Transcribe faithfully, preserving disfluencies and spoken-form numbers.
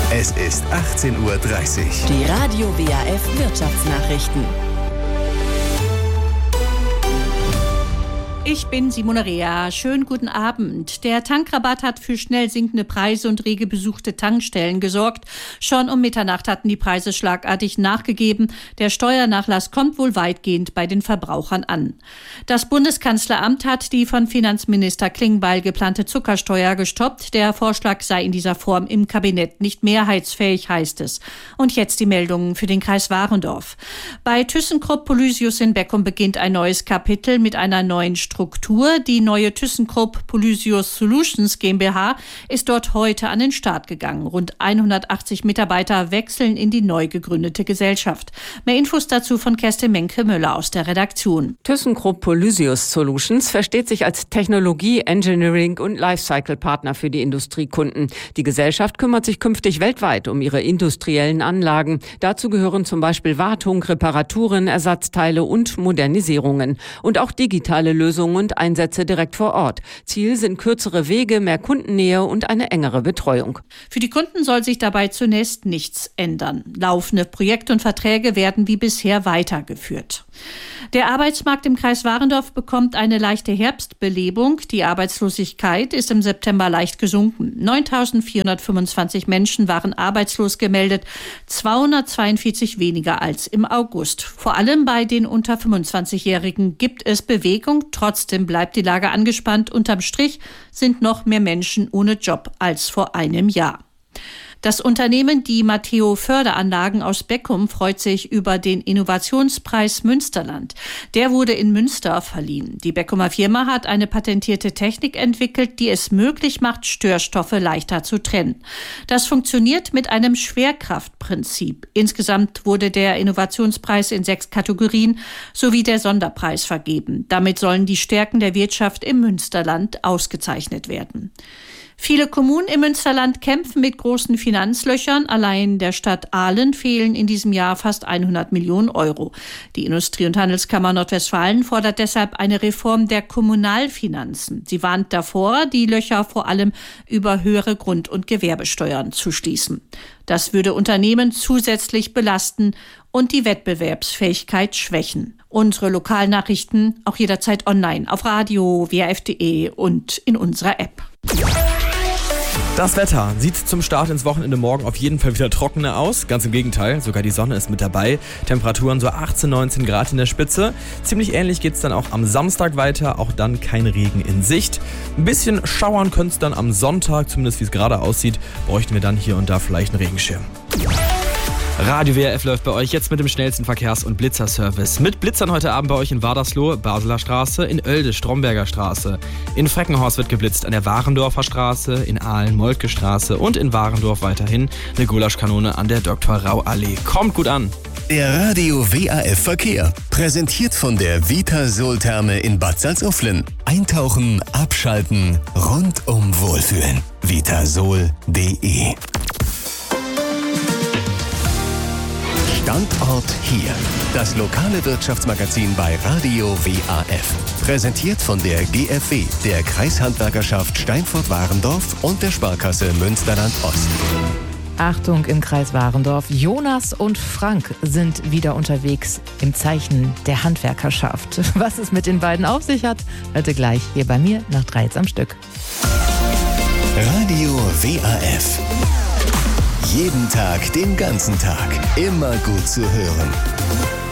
Es ist achtzehn Uhr dreißig. Die Radio W A F Wirtschaftsnachrichten. Ich bin Simone Rea. Schönen guten Abend. Der Tankrabatt hat für schnell sinkende Preise und rege besuchte Tankstellen gesorgt. Schon um Mitternacht hatten die Preise schlagartig nachgegeben. Der Steuernachlass kommt wohl weitgehend bei den Verbrauchern an. Das Bundeskanzleramt hat die von Finanzminister Klingbeil geplante Zuckersteuer gestoppt. Der Vorschlag sei in dieser Form im Kabinett nicht mehrheitsfähig, heißt es. Und jetzt die Meldungen für den Kreis Warendorf. Bei ThyssenKrupp Polysius in Beckum beginnt ein neues Kapitel mit einer neuen Struktur. Die neue ThyssenKrupp Polysius Solutions GmbH ist dort heute an den Start gegangen. Rund hundertachtzig Mitarbeiter wechseln in die neu gegründete Gesellschaft. Mehr Infos dazu von Kerstin Menke-Müller aus der Redaktion. ThyssenKrupp Polysius Solutions versteht sich als Technologie-, Engineering- und Lifecycle-Partner für die Industriekunden. Die Gesellschaft kümmert sich künftig weltweit um ihre industriellen Anlagen. Dazu gehören zum Beispiel Wartung, Reparaturen, Ersatzteile und Modernisierungen. Und auch digitale Lösungen und Einsätze direkt vor Ort. Ziel sind kürzere Wege, mehr Kundennähe und eine engere Betreuung. Für die Kunden soll sich dabei zunächst nichts ändern. Laufende Projekte und Verträge werden wie bisher weitergeführt. Der Arbeitsmarkt im Kreis Warendorf bekommt eine leichte Herbstbelebung. Die Arbeitslosigkeit ist im September leicht gesunken. neuntausendvierhundertfünfundzwanzig Menschen waren arbeitslos gemeldet, zweihundertzweiundvierzig weniger als im August. Vor allem bei den unter fünfundzwanzigjährigen gibt es Bewegung. Trotzdem bleibt die Lage angespannt. Unterm Strich sind noch mehr Menschen ohne Job als vor einem Jahr. Das Unternehmen Die Matteo Förderanlagen aus Beckum freut sich über den Innovationspreis Münsterland. Der wurde in Münster verliehen. Die Beckumer Firma hat eine patentierte Technik entwickelt, die es möglich macht, Störstoffe leichter zu trennen. Das funktioniert mit einem Schwerkraftprinzip. Insgesamt wurde der Innovationspreis in sechs Kategorien sowie der Sonderpreis vergeben. Damit sollen die Stärken der Wirtschaft im Münsterland ausgezeichnet werden. Viele Kommunen im Münsterland kämpfen mit großen Finanzlöchern. Allein der Stadt Ahlen fehlen in diesem Jahr fast hundert Millionen Euro. Die Industrie- und Handelskammer Nordwestfalen fordert deshalb eine Reform der Kommunalfinanzen. Sie warnt davor, die Löcher vor allem über höhere Grund- und Gewerbesteuern zu schließen. Das würde Unternehmen zusätzlich belasten und die Wettbewerbsfähigkeit schwächen. Unsere Lokalnachrichten auch jederzeit online auf radio w a f punkt d e und in unserer App. Das Wetter sieht zum Start ins Wochenende morgen auf jeden Fall wieder trockener aus. Ganz im Gegenteil, sogar die Sonne ist mit dabei. Temperaturen so achtzehn, neunzehn Grad in der Spitze. Ziemlich ähnlich geht es dann auch am Samstag weiter, auch dann kein Regen in Sicht. Ein bisschen schauern könnte es dann am Sonntag, zumindest wie es gerade aussieht, bräuchten wir dann hier und da vielleicht einen Regenschirm. Radio W A F läuft bei euch jetzt mit dem schnellsten Verkehrs- und Blitzerservice. Mit Blitzern heute Abend bei euch in Wadersloh, Baseler Straße, in Oelde, Stromberger Straße. In Freckenhorst wird geblitzt an der Warendorfer Straße, in Aalen, Moltke Straße und in Warendorf weiterhin eine Gulaschkanone an der Doktor Rau Allee. Kommt gut an! Der Radio W A F Verkehr. Präsentiert von der Vitasol-Therme in Bad Salzuflen. Eintauchen, abschalten, rundum wohlfühlen. vitasol punkt d e. Standort hier. Das lokale Wirtschaftsmagazin bei Radio W A F. Präsentiert von der G F W, der Kreishandwerkerschaft Steinfurt-Warendorf und der Sparkasse Münsterland-Ost. Achtung im Kreis Warendorf. Jonas und Frank sind wieder unterwegs im Zeichen der Handwerkerschaft. Was es mit den beiden auf sich hat, hörte gleich hier bei mir nach drei jetzt am Stück. Radio W A F. Jeden Tag, den ganzen Tag. Immer gut zu hören.